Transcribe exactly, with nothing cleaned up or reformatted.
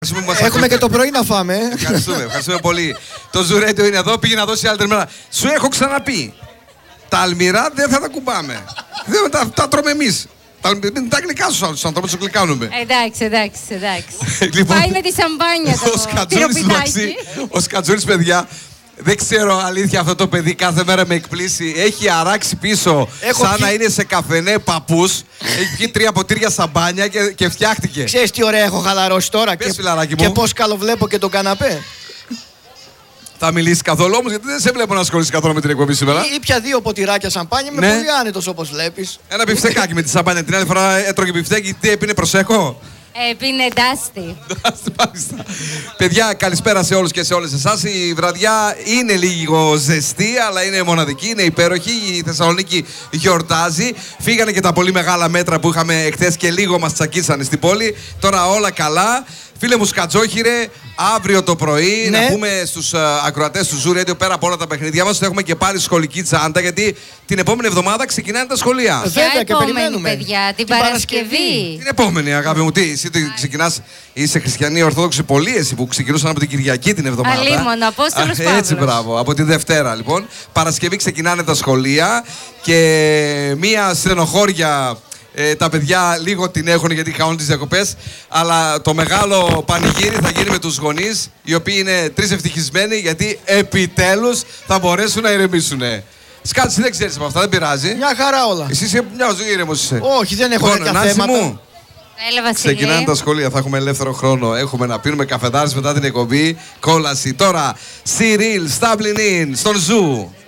Έχουμε και το πρωί να φάμε. Ευχαριστούμε, ευχαριστούμε πολύ. Το Zoo Radio είναι εδώ, πήγε να δώσει άλλη τερμένα. Σου έχω ξαναπεί. Τα αλμυρά δεν θα τα κουμπάμε. Δεν τα, τα τρώμε εμείς. Τα, τα γλυκά στους άλλους ανθρώπους, τους γλυκάνουμε. Εντάξει, εντάξει, εντάξει. Λοιπόν, πάει με τη σαμπάνια το ο Σκατζούρης, εντάξει, ο Σκατζούρης, παιδιά, δεν ξέρω αλήθεια αυτό το παιδί κάθε μέρα με εκπλήσει. Έχει αράξει πίσω Έχω σαν πιει... να είναι σε καφενέ παππούς. Έχει πιει τρία ποτήρια σαμπάνια και, και φτιάχτηκε. Ξέρεις τι ωραία έχω χαλαρώσει τώρα. Πες, και, φιλαράκι μου. και πώς καλοβλέπω και τον καναπέ. Θα μιλήσει καθόλου όμως, γιατί δεν σε βλέπω να ασχολείσαι καθόλου με την εκπομπή σήμερα. Ή, ήπια δύο ποτηράκια σαμπάνια, με Ναι. πολύ άνετος όπως βλέπεις. Ένα μπιφτεκάκι με τη σαμπάνια. Την άλλη φορά έτρωγε μπιφτέκι, τι έπινε, προσέχω. Ε, πίνε ντάστη. Παιδιά, καλησπέρα σε όλους και σε όλες εσάς. Η βραδιά είναι λίγο ζεστή, αλλά είναι μοναδική, είναι υπέροχη. Η Θεσσαλονίκη γιορτάζει. Φύγανε και τα πολύ μεγάλα μέτρα που είχαμε εχθές και λίγο μας τσακίσανε στην πόλη. Τώρα όλα καλά. Φίλε μου Σκατζόχυρε, αύριο το πρωί ναι. να πούμε στους uh, ακροατές του Zoo Radio, πέρα από όλα τα παιχνίδια μας, έχουμε και πάλι σχολική τσάντα, γιατί την επόμενη εβδομάδα ξεκινάνε τα σχολεία. Βέβαια και περιμένουμε. Παιδιά, την, την Παρασκευή. Παρασκευή. Την επόμενη, αγάπη μου, τι, εσύ ξεκινάς, είσαι χριστιανή Ορθόδοξη πολύ, εσύ που ξεκινούσαν από την Κυριακή την εβδομάδα. Αλίμονο, Απόστολος Παύλος. Έτσι, μπράβο, από τη Δευτέρα λοιπόν. Παρασκευή ξεκινάνε τα σχολεία και μία στενοχώρια. Ε, τα παιδιά λίγο την έχουν γιατί χαούν τις διακοπές. Αλλά το μεγάλο πανηγύρι θα γίνει με τους γονείς, οι οποίοι είναι τρεις ευτυχισμένοι γιατί επιτέλους θα μπορέσουν να ηρεμήσουν. Σκάτσε, δεν ξέρεις από αυτά, δεν πειράζει. Μια χαρά όλα. Εσύ είσαι μια ζωή ήρεμος είσαι. Όχι, δεν έχω Λοιπόν, τέτοια Νάση θέματα. μου, Έλα, Βασίλη. ξεκινάνε τα σχολεία, θα έχουμε ελεύθερο χρόνο. Έχουμε να πίνουμε καφεδάρες μετά την εκπομπή. Κόλαση. Τώρα, Cyril, Stablin In, στον Zoo.